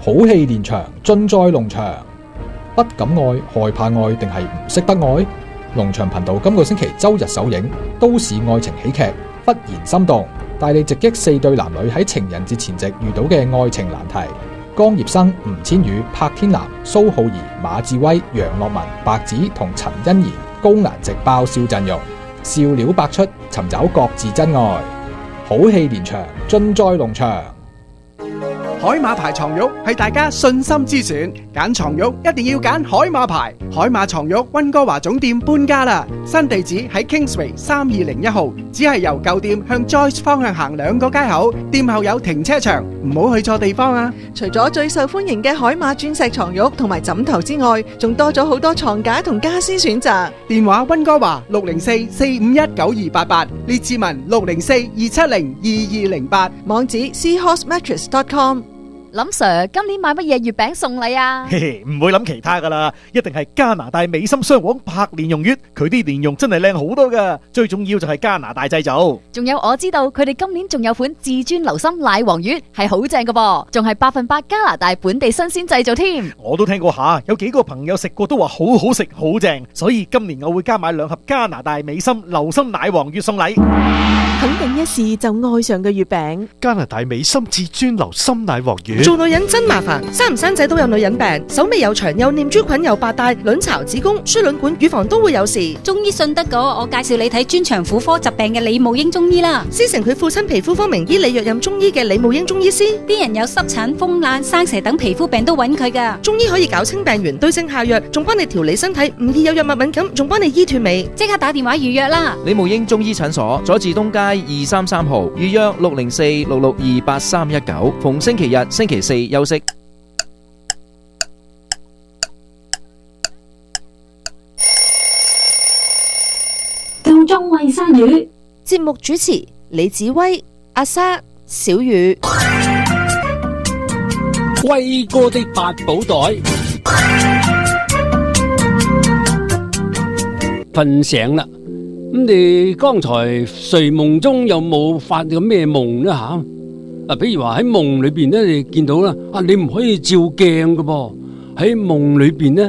好戲連場，盡在龍翔。不敢愛、害怕愛，定係唔識得愛？龍翔頻道今個星期周日首映都市愛情喜劇《忽然心動》，帶你直擊4對男女喺情人節前夕遇到嘅愛情難題。江業生、吳千語、柏天南、蘇浩儀、馬志威、楊樂文、白子同陳欣妍高顏值爆笑陣容，笑料百出，尋找各自真愛。好戲連場，盡在龍翔。 海馬牌床褥係大家信心之選，揀床褥一定要揀海馬牌。海馬床褥溫哥華總店搬家啦，新地址喺 Kingsway 3201號，只係由舊店向 Joyce 方向行2個街口，店後有停車場，唔好去錯地方啊！ 除咗最受歡迎嘅海馬鑽石床褥同埋枕頭之外，仲多咗好多床架同家私選擇。 電話溫哥華604-451-9288，列治文604-270-2208， 網址 seahorsemattress.com。 林 Sir， 今年買乜嘢月餅送禮啊？ 嘿嘿，唔會諗其他噶啦，一定係加拿大美心雙黃柏蓮蓉月，佢啲蓮蓉真係靚好多噶，最重要就係加拿大製造。 仲有我知道佢哋今年仲有款至尊流心奶黃月，係好正噶噃，仲係100%加拿大本地新鮮製造添。 我都聽過下，有幾個朋友食過都話好好食好正，所以今年我會加買2盒加拿大美心流心奶黃月送禮。 肯定一試就愛上嘅月餅， 加拿大美心至尊流心奶黃月。 做女人真麻煩，生唔生仔都有女人病，手尾又長又念珠菌又白帶，卵巢、子宮、輸卵管、乳房都會有事。 中醫信得過，我介紹你睇專長婦科疾病嘅李慕英中醫啦。 師承佢父親皮膚科名醫李若任中醫嘅李慕英中醫師， 啲人有濕疹、風癩、生蛇等皮膚病都揾佢噶。 中醫可以搞清病源，對症下藥，仲幫你調理身體，唔易有藥物敏感，仲幫你醫斷尾。 即刻打電話預約啦！ 李慕英中醫診所，佐治東街233號，預約604-662-8319，逢星期日、星期4休息。 夠鐘餵鯊魚， 節目主持李子威、阿莎、小雨。 威哥的八寶袋，瞓醒啦。咁你剛才睡夢中有冇發咗咩夢呢？吓？比如話喺夢裏邊咧，你見到啦，你唔可以照鏡㗎噃，喺夢裏邊咧。